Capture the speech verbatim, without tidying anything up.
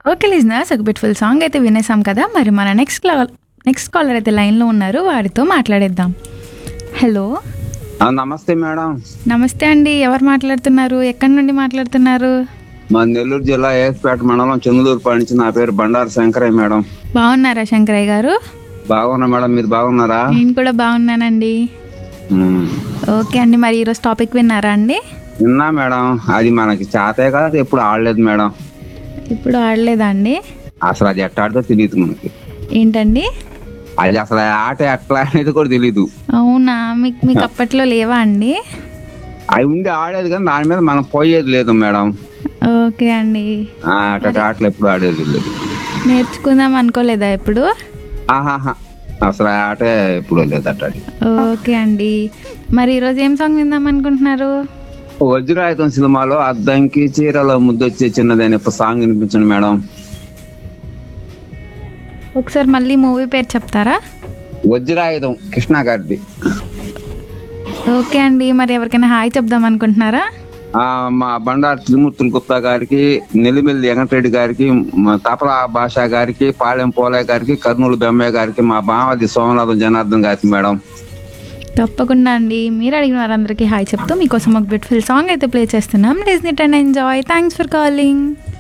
Okay listeners, ఒక beautiful song అయితే వినేసాం కదా. మరి మన నెక్స్ట్ కాల్ నెక్స్ట్ కాలర్ అయితే లైన్లో ఉన్నారు, వారితో మాట్లాడేద్దాం. హలో, ఆ, నమస్తే మేడం. నమస్తే అండి. ఎవరు మాట్లాడుతున్నారు? ఎక్కడి నుండి మాట్లాడుతున్నారు? మా నెల్లూరు జిల్లా ఏస్పేట మండలం చందులూరుపాడు నుంచి. నా పేరు బండారు శంకరయ్య మేడం. బాగున్నారా శంకరయ్య గారు? బాగున్నా మేడం, మీరు బాగున్నారా? నేను కూడా బాగున్నానండి. ఉమ్. ఓకే అండి, మరి ఈరోజు టాపిక్ విన్నారా అండి? విన్నా మేడం. అది మనకి చేతే కదా, ఎప్పుడు ఆడలేదు మేడం. ఇప్పుడు ఆడలేదా అండి? అసలు అది ఎట్ట ఆడితే తెలియదు మనకి. ఏంటండి? అది అసలు ఆ ఆట ఎట్లా అనేది కూడా తెలీదు. అవునా, మీకు మీకు అప్పట్లో లేవా అండి? అవి ఉండి ఆడేది కానీ దాని మీద మనం పోయేది లేదు మేడం. ఓకే అండి. ఆ, అట్ట ఆటలు ఎప్పుడు ఆడేది లేదు. నేర్చుకుందాం అనుకోలేదా ఎప్పుడు? ఆహాహా, అసలు ఆ ఆట ఎప్పుడు లేదు అట్టాడి. ఓకే అండి, మరి ఈరోజు ఏం సాంగ్ విందాం అనుకుంటున్నారు? వజ్రాయుధం సినిమాలో అద్దంకి చీరలో ముద్దొచ్చే చిన్నదని సాంగ్ వినిపించండి మేడం. ఒకసారి మళ్ళీ మూవీ పేరు చెప్తారా? వజ్రాయుధం, కృష్ణ గారిది. ఓకే అండి, మరి ఎవరికైనా హాయ్ చెప్దాం అనుకుంటున్నారా? ఆ, మా బండారు త్రిమూర్తుల గుప్తా గారికి, నెల్లిమిల్లి వెంకటరెడ్డి గారికి, మా తపలా భాష గారికి, పాలెం పోలయ్య గారికి, కర్నూలు బెమ్మయ్య గారికి, మా బావది సోమనాథం జనార్దన్ గారికి మేడం. తప్పకుండా అండి, మీరు అడిగిన వారందరికీ హాయ్ చెప్తూ మీకోసం ఒక బ్యూటిఫుల్ సాంగ్ అయితే ప్లే చేస్తున్నాం. Listen it and enjoy. Thanks for calling.